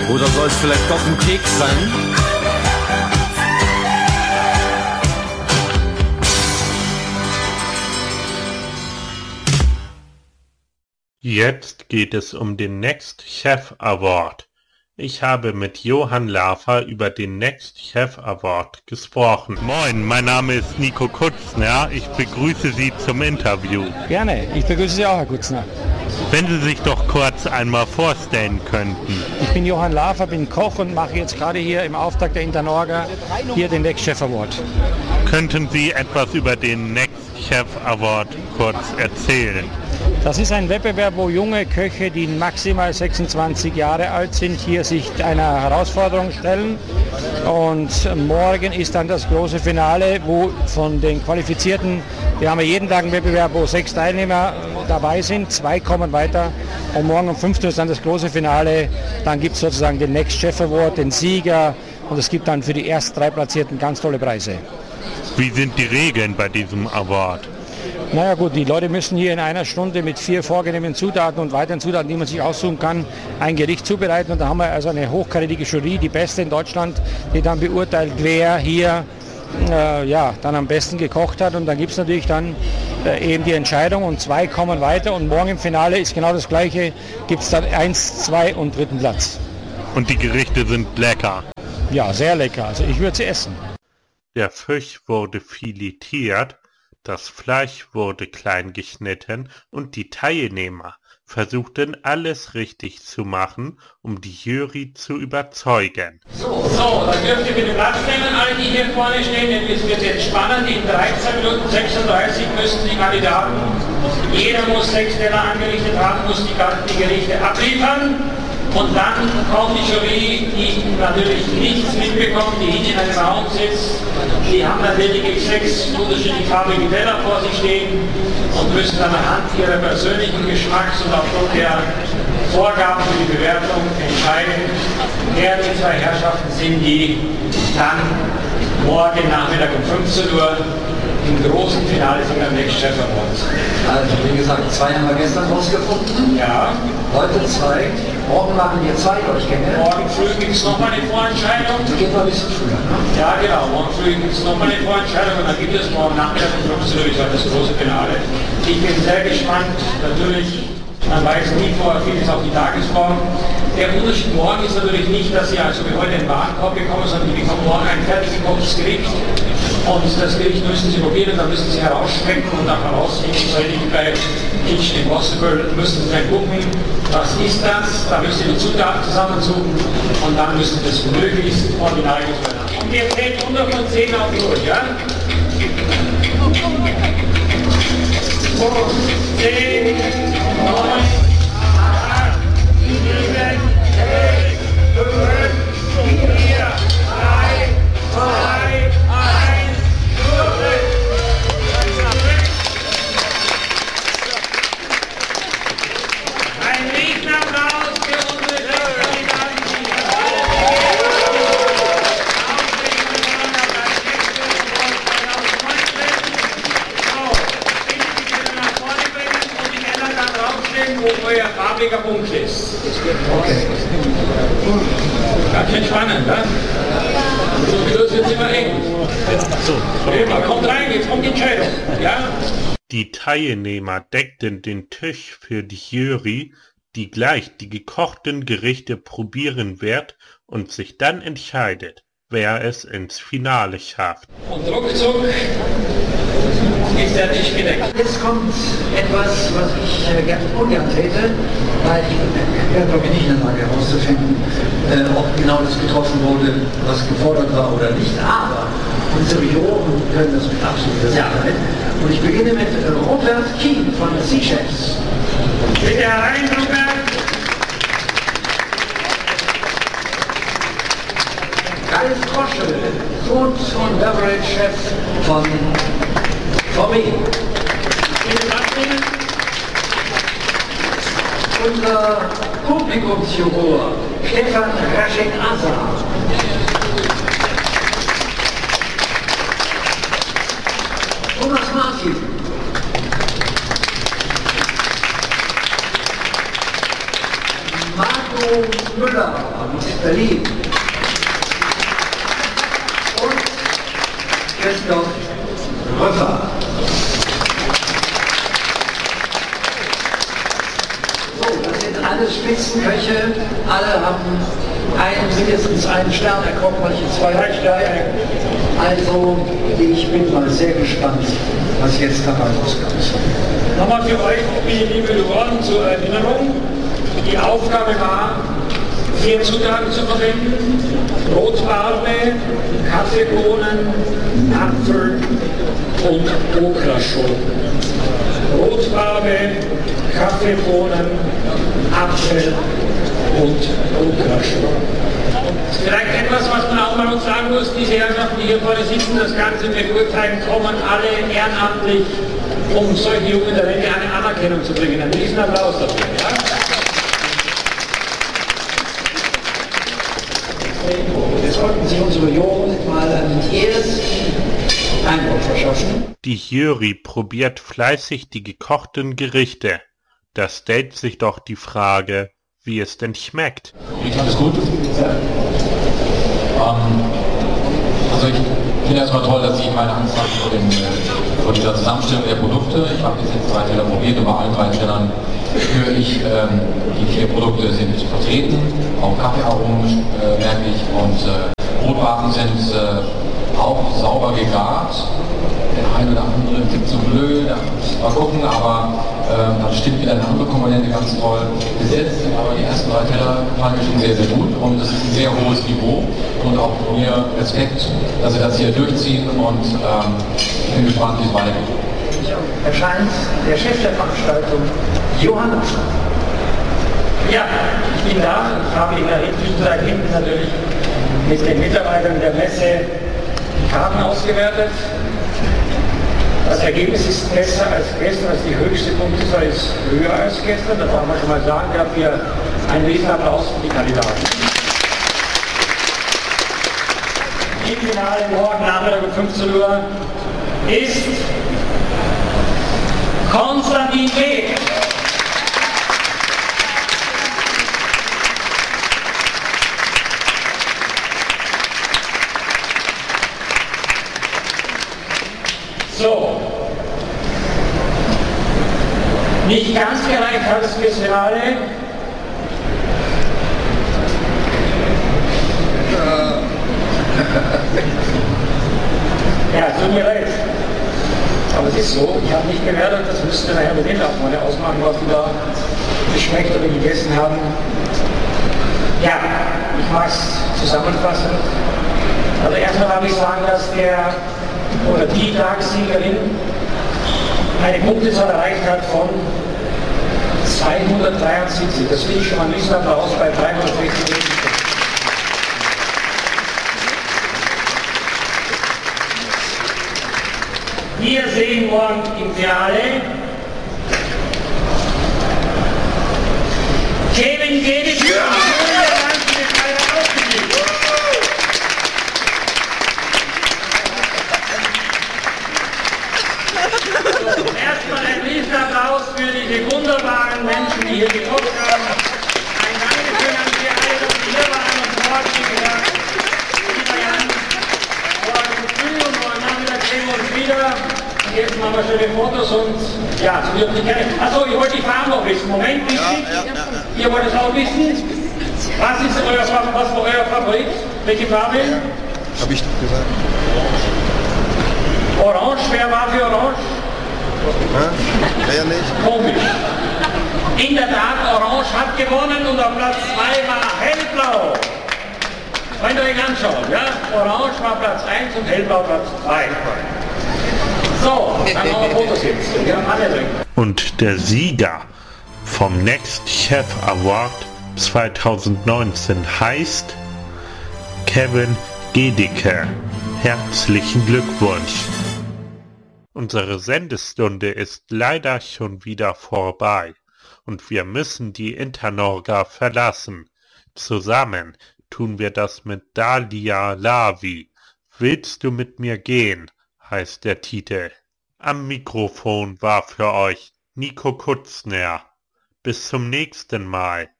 Oder soll es vielleicht doch ein Keks sein? Jetzt geht es um den Next Chef Award. Ich habe mit Johann Lafer über den Next Chef Award gesprochen. Moin, mein Name ist Nico Kutzner. Ich begrüße Sie zum Interview. Gerne, ich begrüße Sie auch, Herr Kutzner. Wenn Sie sich doch kurz einmal vorstellen könnten. Ich bin Johann Lafer, bin Koch und mache jetzt gerade hier im Auftakt der Internorga hier den Next Chef Award. Könnten Sie etwas über den Next Chef Award kurz erzählen? Das ist ein Wettbewerb, wo junge Köche, die maximal 26 Jahre alt sind, hier sich einer Herausforderung stellen. Und morgen ist dann das große Finale, wo von den Qualifizierten, wir haben ja jeden Tag einen Wettbewerb, wo 6 Teilnehmer dabei sind, 2 kommen weiter. Und morgen um 15 Uhr ist dann das große Finale. Dann gibt es sozusagen den Next Chef Award, den Sieger. Und es gibt dann für die ersten 3 Platzierten ganz tolle Preise. Wie sind die Regeln bei diesem Award? Naja gut, die Leute müssen hier in einer Stunde mit 4 vorgegebenen Zutaten und weiteren Zutaten, die man sich aussuchen kann, ein Gericht zubereiten. Und da haben wir also eine hochkarätige Jury, die beste in Deutschland, die dann beurteilt, wer hier dann am besten gekocht hat. Und dann gibt es natürlich dann eben die Entscheidung und 2 kommen weiter. Und morgen im Finale ist genau das Gleiche, gibt es dann 1, 2 und 3. Platz. Und die Gerichte sind lecker? Ja, sehr lecker. Also ich würde sie essen. Der Fisch wurde filetiert. Das Fleisch wurde klein geschnitten und die Teilnehmer versuchten alles richtig zu machen, um die Jury zu überzeugen. So, dann dürft ihr bitte Platz nehmen, alle die hier vorne stehen, denn es wird jetzt spannend. In 13 Minuten 36 müssen die Kandidaten, jeder muss 6 Teller angerichtet haben, muss die Gerichte abliefern. Und dann kommt die Jury, die natürlich nichts mitbekommt, die hinten in einem Raum sitzt. Die haben dann lediglich 6 unterschiedlich farbige Teller vor sich stehen und müssen dann anhand ihrer persönlichen Geschmacks und aufgrund der Vorgaben für die Bewertung entscheiden, wer die 2 Herrschaften sind, die dann morgen Nachmittag um 15 Uhr im großen Finale sind am Next Chef Award. Also wie gesagt, 2 haben wir gestern rausgefunden. Ja. Heute 2. Morgen machen wir 2, euch kenne. Morgen früh gibt es nochmal eine Vorentscheidung. Das geht noch ein bisschen früher, ne? Ja, genau. Morgen früh gibt es nochmal eine Vorentscheidung und dann gibt es morgen Nachmittag um 15 Uhr das große Finale. Ich bin sehr gespannt. Natürlich, man weiß nie vorher vieles auf die Tagesform. Der Unterschied morgen ist natürlich nicht, dass Sie also wie heute einen Warenkorb bekommen, sondern die bekommen morgen ein fertig gekochtes Gericht. Und das Gericht müssen Sie probieren, dann müssen Sie herausschmecken und dann herausnehmen. So ähnlich wie bei Kitchen Impossible müssen Sie dann gucken, was ist das? Da müssen Sie die Zutaten zusammensuchen und dann müssen Sie das möglichst original machen. Und wir zählen 100 von 10 auf die Uhr, ja? 10, 9, 8, 7, 6, 5, 4, 3, 2, farbiger Punkt ist. Okay. Ganz schön spannend, ne? So wie das jetzt immer eng. Man kommt rein, jetzt kommt die Entscheidung. Ja? Die Teilnehmer deckten den Tisch für die Jury, die gleich die gekochten Gerichte probieren wird und sich dann entscheidet, wer es ins Finale schafft. Und ruckzuck ist der Tisch gedeckt. Jetzt kommt etwas, was ich ungern täte, weil ich bin glaube ich nicht in der Lage herauszufinden, ob genau das getroffen wurde, was gefordert war oder nicht. Aber unsere Juroren können das mit absoluter Sicherheit. Und ich beginne mit Robert Kien von Sea Chefs. Bitte herein, Robert. Ralf Koschel, Food und Beverage Chef von VW. Unser Publikumsjuror Stefan Raschek-Asa. Thomas Martin. Marco Marco Müller aus Berlin und Christoph Rüffer. So, das sind alle Spitzenköche, alle haben mindestens einen Stern erkommen, manche 2 Sterne. Also ich bin mal sehr gespannt, was jetzt dabei rauskommt. Nochmal für euch, liebe Juroren, zur Erinnerung. Die Aufgabe war, 4 Zutaten zu verwenden: Rotbarbe, Kaffeebohnen, Apfel und Okraschoten. Rotbarbe, Kaffeebohnen, Apfel und Okraschoten. Vielleicht etwas, was man auch mal uns sagen muss: Diese Herrschaften, die hier vorne sitzen, das Ganze beurteilen, kommen alle ehrenamtlich, um solche jungen Talente eine Anerkennung zu bringen. Einen riesen Applaus dafür. Ja? Jetzt sollten Sie unsere Jungen mal einen ersten Eindruck verschaffen. Die Jury probiert fleißig die gekochten Gerichte. Da stellt sich doch die Frage, wie es denn schmeckt. Ich fand es gut. Also ich finde erstmal toll, dass Sie meine Angst haben vor dieser Zusammenstellung der Produkte. Ich habe jetzt 3 Teller probiert und bei allen 3 Tellern spüre ich, die 4 Produkte sind vertreten. Auch Kaffeearomen merke ich und Brotbarben sind auch sauber gegart. Der eine oder andere gibt so blöd, mal gucken, aber dann stimmt wieder eine andere Komponente ganz toll. Bis jetzt sind aber die ersten 3 Teller fand ich schon sehr, sehr gut und das ist ein sehr hohes Niveau und auch von mir Respekt, dass Sie das hier durchziehen und ich bin gespannt, wie es weitergeht. Erscheint der Chef der Veranstaltung, Johann Laffer. Ja, ich bin da. Ich habe in der Zwischenzeit hinten natürlich mit den Mitarbeitern der Messe die Karten ausgewertet. Das Ergebnis ist besser als gestern, also die höchste Punktezahl ist höher als gestern. Das darf man schon mal sagen. Dafür einen Riesenapplaus für die Kandidaten. Im Finale morgen Nachmittag um 15 Uhr ist Konstantin Beek. So, nicht ganz gereicht hat es fürs Finale. Ja, tut mir leid. Aber es ist so, ich habe nicht gewertet, das müsste nachher mit den Aufnahme ausmachen, was die da geschmeckt oder gegessen haben. Ja, ich mag es zusammenfassen. Also erstmal darf ich sagen, dass der oder die Tagssiegerin eine Punktezahl erreicht hat von 273. Das finde ich schon mal ein Riesenapplaus bei 360. Wir sehen morgen im Finale Kevin Geddes. Erstmal ein Riesenapplaus für diese wunderbaren Menschen, die hier gekocht haben. Ein Dankeschön an Sie alle, dass Sie hier waren und morgen, wie gesagt, lieber Jan, morgen früh und morgen Nachmittag sehen wir uns wieder. Und jetzt machen wir schöne Fotos und ja, so dürfen Sie gerne. Achso, ich wollte die Farben noch wissen. Moment, wichtig. Ihr wollt es auch wissen. Was ist euer Favorit? Welche Farbe? Hab ich doch gesagt. Orange, wer war für Orange? Wer nicht? Komisch. In der Tat, Orange hat gewonnen und auf Platz 2 war Hellblau. Könnt ihr euch anschauen, ja? Orange war Platz 1 und Hellblau Platz 2. So, dann machen wir Fotos jetzt. Wir haben alle drin. Und der Sieger vom Next Chef Award 2019 heißt Kevin Gedicke. Herzlichen Glückwunsch! Unsere Sendestunde ist leider schon wieder vorbei und wir müssen die Internorga verlassen. Zusammen tun wir das mit Dalia Lavi. Willst du mit mir gehen? Heißt der Titel. Am Mikrofon war für euch Nico Kutzner. Bis zum nächsten Mal.